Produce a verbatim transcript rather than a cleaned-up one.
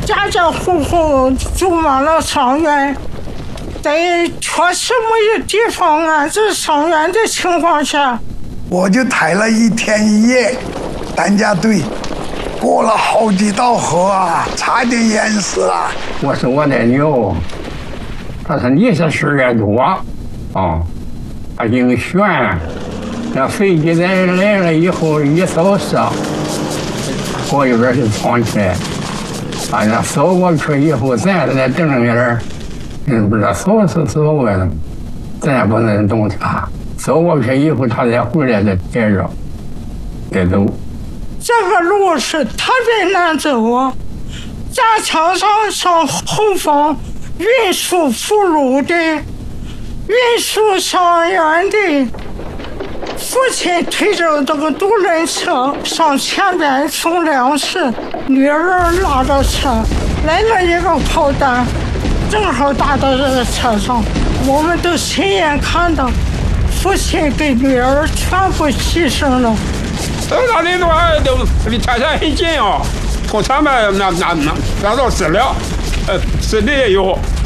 家家户户住满了伤员，在确实没有地方安置伤员的情况下， 我就抬了一天一夜担架队，过了好几道河啊，差点淹死了。 我是我的牛，他说你是事儿多啊，他硬悬。那飞机来来了以后一扫射，我一边就闯起来，把那扫过去以后，咱在那等着那儿，嗯，不知道扫是扫过了，咱也不能动他。扫过去以后，他再回来再接着再走。 这个路是特别难走啊！战场上上后方运输俘虏的、运输伤员的。父亲推着这个独轮车上前边送粮食，女儿拉着车来了一个炮弹，正好打到这个车上。我们都亲眼看到父亲跟女儿全部牺牲了。 那那段都离前线很近啊，从前面那那那那倒是了，呃，是的也有。